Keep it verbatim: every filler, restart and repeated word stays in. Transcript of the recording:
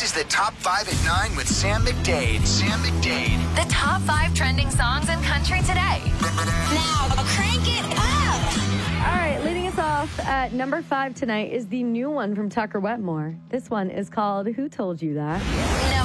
This is the Top five at nine with Sam McDade. Sam McDade. The top five trending songs in country today. Now, crank it up. All right, leading us off at number five tonight is the new one from Tucker Wetmore. This one is called Who Told You That?